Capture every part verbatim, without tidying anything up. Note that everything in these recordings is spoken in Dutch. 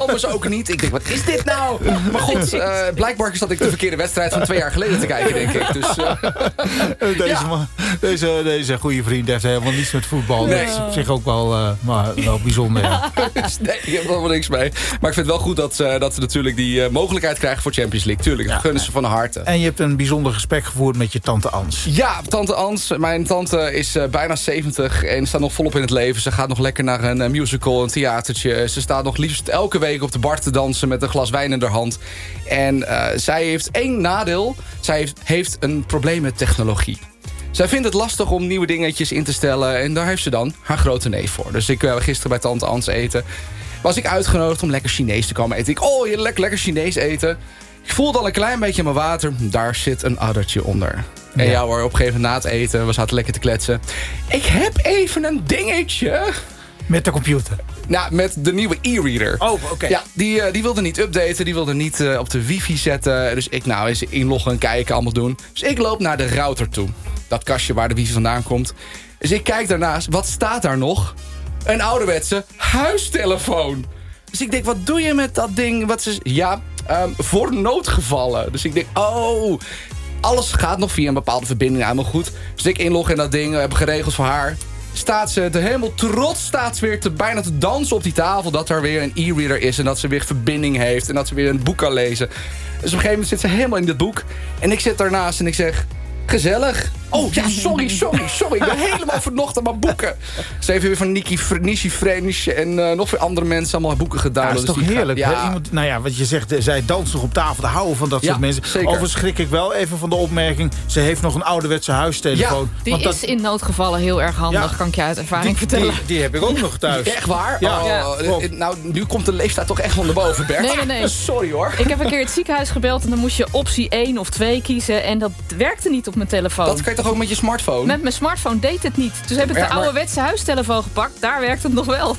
komen ze ook niet. Ik denk, wat is dit nou? Maar goed, uh, blijkbaar zat ik de verkeerde wedstrijd van twee jaar geleden te kijken, denk ik. Dus, uh, deze, ja. man, deze, deze goede vriend heeft helemaal niets met voetbal. Nee. Dat is op zich ook wel, uh, maar, wel bijzonder. Ja. Nee, ik heb er helemaal niks mee. Maar ik vind het wel goed dat, uh, dat ze natuurlijk die uh, mogelijkheid krijgen voor Champions League. Tuurlijk, dat ja. gunnen ze van harte. En je hebt een bijzonder gesprek gevoerd met je tante Ans. Ja, tante Ans. Mijn tante is uh, bijna zeventig en staat nog volop in het leven. Ze gaat nog lekker naar een uh, musical, een theatertje. Ze staat nog liefst elke week op de bar te dansen met een glas wijn in haar hand. En uh, zij heeft één nadeel. Zij heeft, heeft een probleem met technologie. Zij vindt het lastig om nieuwe dingetjes in te stellen. En daar heeft ze dan haar grote neef voor. Dus ik uh, gisteren bij tante Ans eten. Was ik uitgenodigd om lekker Chinees te komen eten. Ik, oh, je lekker, lekker Chinees eten. Ik voelde al een klein beetje mijn water. Daar zit een addertje onder. En ja, ja hoor, op een gegeven moment na het eten, we zaten lekker te kletsen. Ik heb even een dingetje. Met de computer? Nou, met de nieuwe e-reader. Oh, oké. Okay. Ja, die, uh, die wilde niet updaten, die wilde niet uh, op de wifi zetten. Dus ik nou eens inloggen, kijken, allemaal doen. Dus ik loop naar de router toe. Dat kastje waar de wifi vandaan komt. Dus ik kijk daarnaast, wat staat daar nog? Een ouderwetse huistelefoon. Dus ik denk, wat doe je met dat ding? Wat is, ja, um, voor noodgevallen. Dus ik denk, oh, alles gaat nog via een bepaalde verbinding. Helemaal goed. Dus ik inlog in dat ding, we hebben geregeld voor haar. Staat ze de helemaal trots, staat ze weer te, bijna te dansen op die tafel... dat er weer een e-reader is en dat ze weer verbinding heeft... en dat ze weer een boek kan lezen. Dus op een gegeven moment zit ze helemaal in dit boek. En ik zit daarnaast en ik zeg... Gezellig. Oh, ja, sorry, sorry, sorry. Ik ben helemaal vernocht aan mijn boeken. Ze heeft weer van Nicky, Nishi French en uh, nog weer andere mensen allemaal boeken gedaan. Ja, dat is dus toch heerlijk. Gaat, ja. Iemand, nou ja, wat je zegt, zij danst nog op tafel. Daar houden van dat ja, soort mensen. Zeker. Overigens schrik ik wel even van de opmerking. Ze heeft nog een ouderwetse huistelefoon. Ja, die want dat, is in noodgevallen heel erg handig, ja, kan ik je uit ervaring die, vertellen. Die, die heb ik ook nog thuis. Echt waar? Ja. Oh, ja. Nou, nu komt de leeftijd toch echt van de boven, Bert. Nee, nee, nee. Sorry hoor. Ik heb een keer het ziekenhuis gebeld en dan moest je optie één of twee kiezen. En dat werkte niet op mijn telefoon. Dat kan je toch ook met je smartphone? Met mijn smartphone deed het niet. Dus heb ik de ja, maar... ouderwetse huistelefoon gepakt. Daar werkt het nog wel.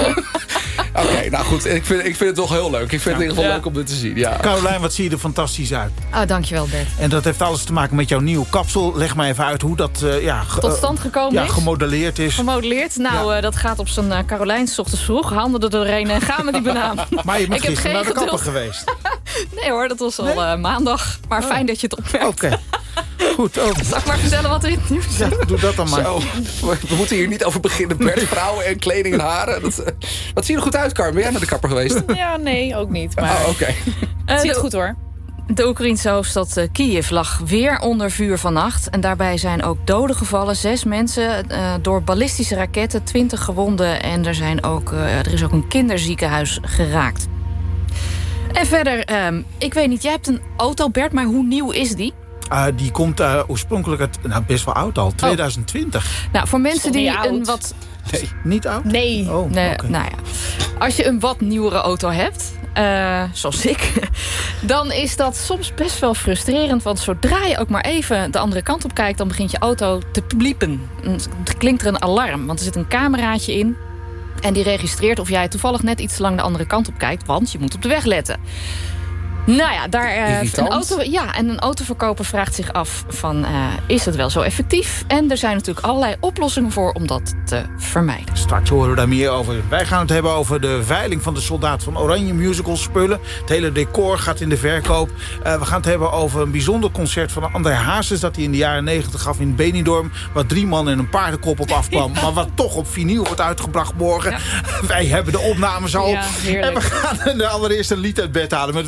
Oké, okay, nou goed. Ik vind, ik vind het toch heel leuk. Ik vind ja. het in ieder geval ja. leuk om dit te zien. Ja. Carolijn, wat zie je er fantastisch uit. Oh, dankjewel Bert. En dat heeft alles te maken met jouw nieuwe kapsel. Leg maar even uit hoe dat uh, ja, ge- tot stand gekomen ja, is. Gemodelleerd is. Gemodelleerd? Nou, ja. uh, dat gaat op zijn uh, Carolijn 's ochtends vroeg. Handen er doorheen en gaan met die banaan. Maar je bent ik gisteren naar de geduld. kapper geweest. Nee hoor, dat was al uh, maandag. Maar oh. fijn dat je het opmerkt. Oké. Okay. Goed. Oh. Zal ik maar vertellen wat er in het nieuws zit? Ja, doe dat dan maar. Zo, we moeten hier niet over beginnen. Bert, vrouwen en kleding en haren. Dat, wat zie je er goed uit, Carmen? Ben jij naar de kapper geweest? Ja, nee, ook niet. Maar oh, oké. Okay. Het ziet uh, goed hoor. De Oekraïense hoofdstad uh, Kiev lag weer onder vuur vannacht. En daarbij zijn ook doden gevallen. Zes mensen uh, door ballistische raketten, twintig gewonden. En er, zijn ook, uh, er is ook een kinderziekenhuis geraakt. En verder, um, ik weet niet, jij hebt een auto, Bert, maar hoe nieuw is die? Uh, die komt uh, oorspronkelijk uit, nou, best wel oud al, twintig twintig. Oh. Nou, voor mensen die oud? een wat... Nee, niet oud? Nee. Oh, nee okay. Nou ja, als je een wat nieuwere auto hebt, uh, zoals ik... dan is dat soms best wel frustrerend. Want zodra je ook maar even de andere kant op kijkt... dan begint je auto te bliepen. Dan klinkt er een alarm, want er zit een cameraatje in... en die registreert of jij toevallig net iets te lang de andere kant op kijkt... want je moet op de weg letten. Nou ja, daar, uh, een auto, ja, en een autoverkoper vraagt zich af van, uh, is het wel zo effectief? En er zijn natuurlijk allerlei oplossingen voor om dat te vermijden. Straks horen we daar meer over. Wij gaan het hebben over de veiling van de Soldaat van Oranje musical spullen. Het hele decor gaat in de verkoop. Uh, we gaan het hebben over een bijzonder concert van André Hazes... dat hij in de jaren negentig gaf in Benidorm... waar drie man en een paardenkop op afkwam... Ja. maar wat toch op vinyl wordt uitgebracht morgen. Ja. Wij hebben de opnames al. Ja, en we gaan de allereerste lied uit bed halen... met